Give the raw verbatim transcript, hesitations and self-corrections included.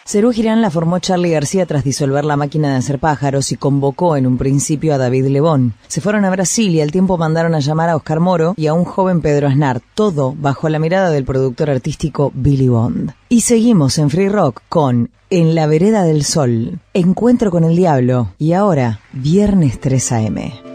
Serú Girán la formó Charly García tras disolver la máquina de hacer pájaros y convocó en un principio a David Lebón. Se fueron a Brasil y al tiempo mandaron a llamar a Oscar Moro y a un joven Pedro Aznar, todo bajo la mirada del productor artístico Billy Bond. Y seguimos en Free Rock con En la vereda del sol, Encuentro con el diablo y ahora Viernes tres a eme.